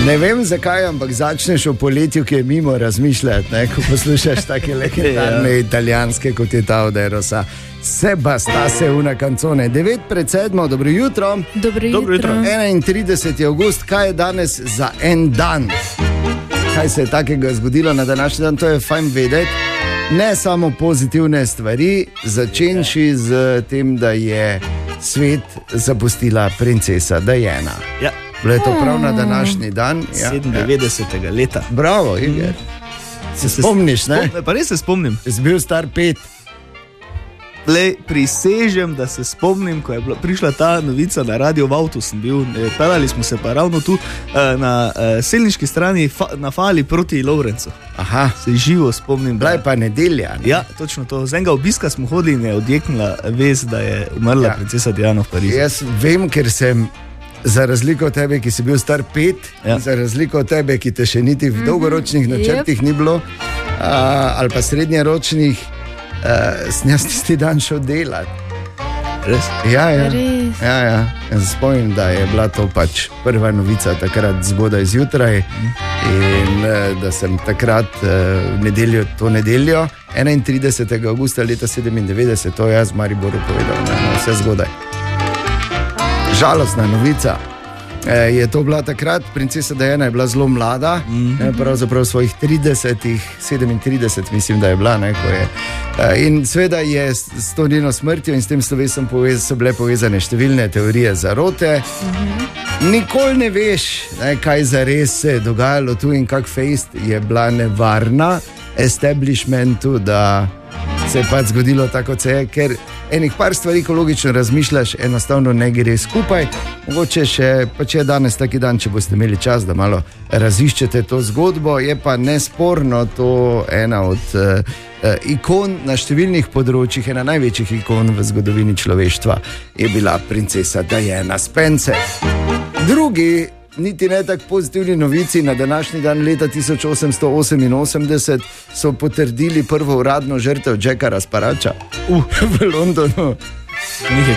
Ne vem zakaj, ampak začneš v poletju, ki je mimo razmišljati, ne? Ko poslušaš take legendarne italijanske, kot je ta od Erosa. Sebastase una canzone. 9:07, dobro jutro. Dobro jutro. 31. avgust, kaj je danes za en dan? Kaj se je takega zgodilo na današnji dan, to je fajn vedeti. Ne samo pozitivne stvari, začenši z tem, da je svet zapustila princesa Diana. Ja. Bilo je to prav na današnji dan. 97. leta. Bravo, Iger. Se spomniš, ne? Pa res se spomnim. Si bil star 5. Lej, prisežem, da se spomnim, ko je prišla ta novica na radio, v avtu sem bil, pelali smo se pa ravno tu na selniški strani na fali proti Lovrencu. Aha. Se živo spomnim. Bila je pa nedelja. Ne? Ja, točno to. Z enega obiska smo hodili in je odjeknila vest, da je umrla princesa Diana v Parizu. Jaz vem, ker sem za razliko od tebe, ki si bil star 5, za razliko od tebe, ki te še niti v dolgoročnih načrtih ni bilo, ali pa srednjeročnih, sem jaz tisti dan šel delati. Res? Ja. Res. Ja. Spomnim, da je bila to pač prva novica takrat zgodaj zjutraj in da sem takrat to nedeljo, 31. avgusta leta 97, to jaz v Mariboru povedal, vse zgodaj. Žalostna novica. Je to bila takrat, princesa Diana je bila zelo mlada, pravzaprav svojih 30, 37 mislim, da je bila, ne, ko je. In seveda je s to njeno smrtjo in s tem slovesom so bile povezane številne teorije zarote. Nikoli ne veš, kaj zares se je dogajalo tu in kak fejst je bila nevarna establishmentu, da se je pač zgodilo tako, kot se je, ker enih par stvari, ko logično razmišljaš, enostavno ne gre skupaj. Mogoče še, pač je danes taki dan, če boste imeli čas, da malo raziščete to zgodbo, je pa nesporno to ena od ikon na številnih področjih, ena največjih ikon v zgodovini človeštva je bila princesa Diana Spencer. Drugi, niti ne tako pozitivni novici, na današnji dan leta 1888 so potrdili prvo uradno žrtev Jacka Rasparača v Londonu. Njih je